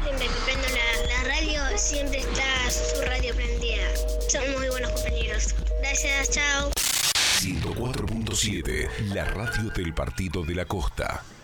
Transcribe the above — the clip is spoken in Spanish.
Siempre que prendo la radio, siempre está su radio prendida. Son muy buenos compañeros. Gracias, chao. 104.7, la radio del Partido de la Costa.